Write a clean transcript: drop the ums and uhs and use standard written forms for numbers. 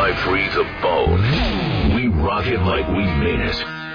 I freeze a bone, we rock it like we mean it.